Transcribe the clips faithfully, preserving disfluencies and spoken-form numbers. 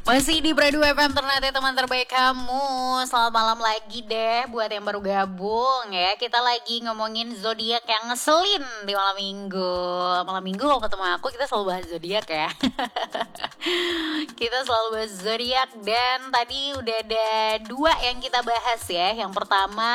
Masih di Bradu F M, ternyata teman terbaik kamu. Selamat malam lagi deh buat yang baru gabung ya. Kita lagi ngomongin zodiak yang ngeselin di malam minggu. Malam minggu kalau ketemu aku kita selalu bahas zodiak ya. Kita selalu bahas zodiak dan tadi udah ada dua yang kita bahas ya. Yang pertama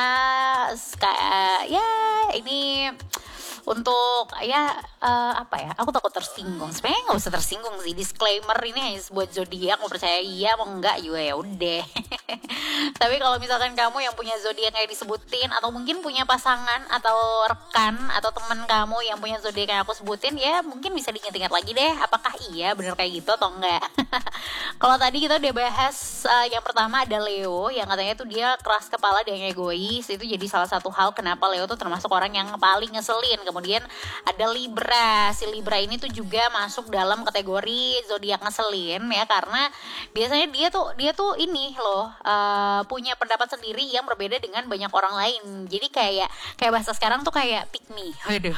ska- ya ini untuk ya uh, apa ya, aku takut tersinggung. Sebenarnya nggak usah tersinggung sih, disclaimer ini hanya buat zodiak, mau percaya iya mau enggak juga ya udah. Tapi kalau misalkan kamu yang punya zodiak kayak disebutin, atau mungkin punya pasangan atau rekan atau teman kamu yang punya zodiak yang aku sebutin, ya mungkin bisa diingat-ingat lagi deh, apakah iya bener kayak gitu atau enggak. Kalau tadi kita udah bahas uh, yang pertama ada Leo, yang katanya tuh dia keras kepala dan egois. Itu jadi salah satu hal kenapa Leo tuh termasuk orang yang paling ngeselin. Kemudian ada Libra. Si Libra ini tuh juga masuk dalam kategori zodiak ngeselin ya, karena biasanya dia tuh dia tuh ini loh uh, punya pendapat sendiri yang berbeda dengan banyak orang lain. Jadi kayak kayak bahasa sekarang tuh kayak pick me. Waduh.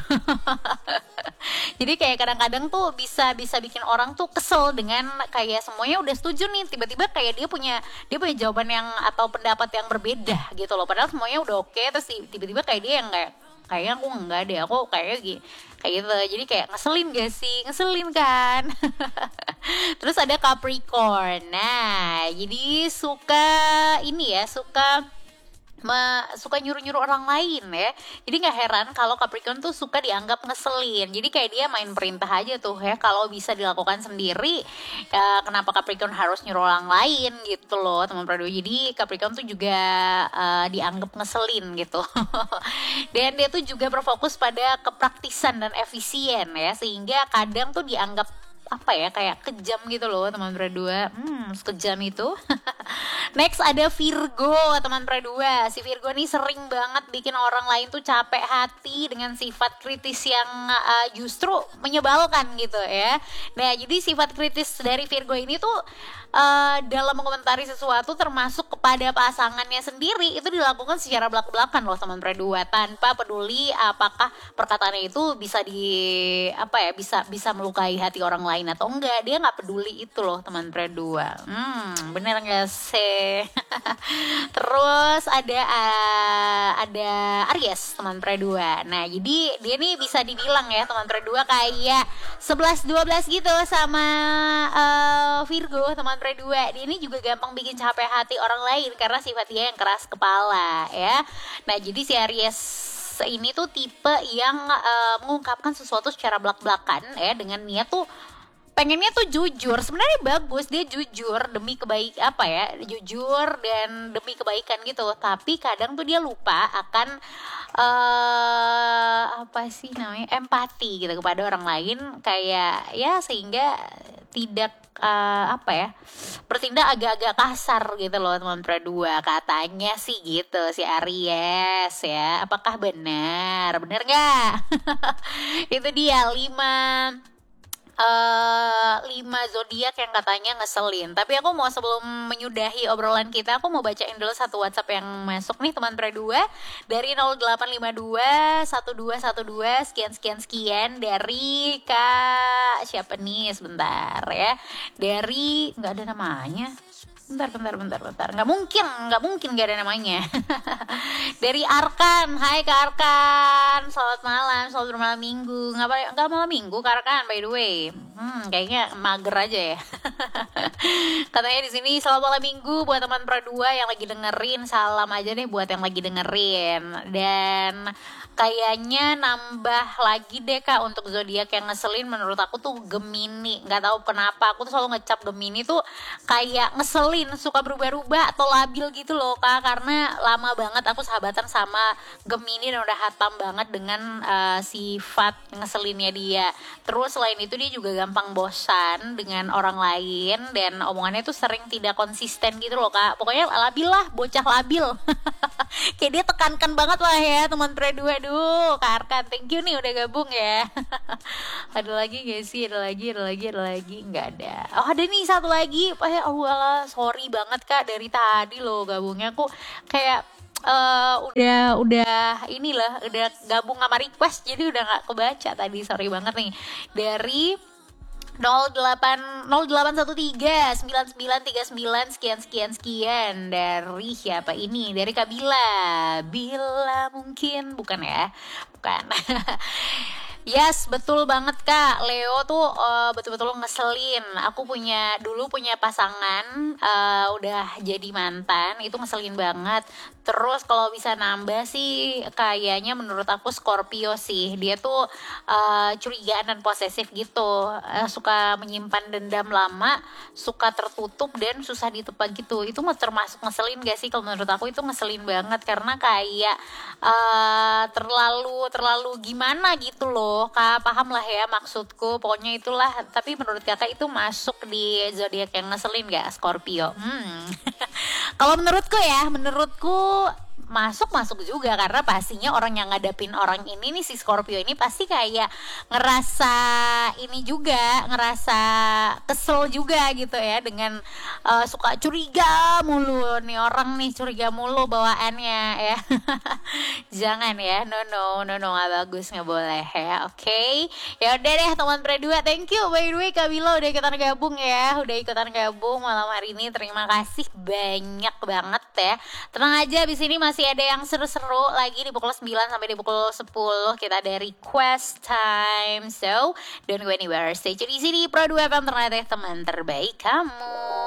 Jadi kayak kadang-kadang tuh bisa bisa bikin orang tuh kesel dengan kayak semuanya udah setuju nih, tiba-tiba kayak dia punya dia punya jawaban yang atau pendapat yang berbeda gitu loh. Padahal semuanya udah oke, terus tiba-tiba kayak dia yang kayak kayaknya aku enggak deh, aku kayak gini kayak gitu. Jadi kayak ngeselin gak sih? Ngeselin kan? Terus ada Capricorn. Nah, jadi suka ini ya, suka Ma, suka nyuruh-nyuruh orang lain ya. Jadi gak heran kalau Capricorn tuh suka dianggap ngeselin. Jadi kayak dia main perintah aja tuh ya. Kalau bisa dilakukan sendiri, ya kenapa Capricorn harus nyuruh orang lain gitu loh teman Prado. Jadi Capricorn tuh juga uh, dianggap ngeselin gitu. Dan dia tuh juga berfokus pada kepraktisan dan efisien ya. Sehingga kadang tuh dianggap apa ya, kayak kejam gitu loh teman Pradua. Hmm, sekejam itu. Next ada Virgo teman Pradua. Si Virgo nih sering banget bikin orang lain tuh capek hati dengan sifat kritis yang uh, justru menyebalkan gitu ya. Nah, jadi sifat kritis dari Virgo ini tuh uh, dalam mengomentari sesuatu termasuk kepada pasangannya sendiri itu dilakukan secara belak-belakan loh teman Pradua, tanpa peduli apakah perkataannya itu bisa di apa ya, bisa bisa melukai hati orang lain atau enggak. Dia nggak peduli itu loh teman Pradua. Hmm, bener nggak sih? Terus ada uh, ada Aries teman Pradua. Nah, jadi dia nih bisa dibilang ya teman Pradua kayak sebelas dua belas gitu sama uh, Virgo teman Pradua. Dia ini juga gampang bikin capek hati orang lain karena sifat dia yang keras kepala ya. Nah, jadi si Aries ini tuh tipe yang uh, mengungkapkan sesuatu secara belak-belakan ya, dengan niat tuh pengennya tuh jujur. Sebenarnya bagus dia jujur demi kebaik apa ya, jujur dan demi kebaikan gitu. Tapi kadang tuh dia lupa akan uh, apa sih namanya, empati gitu kepada orang lain, kayak ya sehingga tidak uh, apa ya, bertindak agak-agak kasar gitu loh teman Pradua, katanya sih gitu si Aries ya. Apakah benar? Benar nggak? Itu dia lima Uh, lima zodiak yang katanya ngeselin. Tapi aku mau, sebelum menyudahi obrolan kita, aku mau bacain dulu satu WhatsApp yang masuk nih teman Pradua dari nol delapan lima dua satu dua satu dua sekian sekian sekian, dari Kak siapa nih, sebentar ya, dari nggak ada namanya. Bentar, bentar, bentar, bentar. Nggak mungkin, nggak mungkin nggak ada namanya. Dari Arkan. Hai Kak Arkan. Selamat malam, selamat bermalam minggu. Nggak, nggak malam minggu Kak Arkan, by the way. Hmm, kayaknya mager aja ya. Katanya di sini selamat malam minggu buat teman Pradua yang lagi dengerin. Salam aja deh buat yang lagi dengerin. Dan kayaknya nambah lagi deh Kak untuk zodiak yang ngeselin. Menurut aku tuh Gemini. Nggak tahu kenapa aku tuh selalu ngecap Gemini tuh kayak ngeselin, suka berubah-ubah atau labil gitu loh Kak. Karena lama banget aku sahabatan sama Gemini dan udah hatam banget dengan uh, sifat ngeselinnya dia. Terus selain itu dia juga gampang bosan dengan orang lain dan omongannya tuh sering tidak konsisten gitu loh Kak. Pokoknya labil lah, bocah labil. Kayak dia tekankan banget lah ya teman Pradua. Aduh Kak Arkan, thank you nih udah gabung ya. Ada lagi gak sih? Ada lagi, ada lagi, ada lagi? Nggak ada. Oh ada nih satu lagi. Eh oh Allah, sorry banget Kak, dari tadi loh gabungnya aku kayak Uh, udah udah inilah udah gabung sama request, jadi udah nggak kebaca tadi, sorry banget nih. Dari nol delapan nol delapan satu tiga sembilan sembilan tiga sembilan sekian sekian sekian. Dari siapa ini? Dari Kabila. Bila mungkin bukan ya? Bukan. Yes, betul banget Kak. Leo tuh uh, betul-betul ngeselin. Aku punya dulu punya pasangan, uh, udah jadi mantan, itu ngeselin banget. Terus kalau bisa nambah sih kayaknya menurut aku Scorpio sih. Dia tuh uh, curigaan dan posesif gitu. Uh, suka menyimpan dendam lama, suka tertutup dan susah ditebak gitu. Itu mah termasuk ngeselin gak sih? Kalau menurut aku itu ngeselin banget karena kayak uh, terlalu terlalu gimana gitu loh. Kak paham lah ya maksudku, pokoknya itulah. Tapi menurut kakak itu masuk di zodiak yang ngeselin gak Scorpio? Hmm. Kalau menurutku ya, menurutku masuk masuk juga karena pastinya orang yang ngadapin orang ini nih si Scorpio ini pasti kayak ngerasa ini juga, ngerasa kesel juga gitu ya dengan uh, suka curiga mulu nih orang nih, curiga mulu bawaannya ya. Jangan ya, no no no no nggak bagus, nggak boleh ya. Oke, okay? Ya udah deh teman berdua, thank you by the way Kabilo udah ikutan gabung ya, udah ikutan gabung malam hari ini, terima kasih banyak banget ya. Tenang aja, di sini masih ada yang seru-seru lagi di pukul sembilan sampai di pukul sepuluh kita ada request time, so don't go anywhere, stay tune di sini Pro dua F M, ternyata teman terbaik kamu.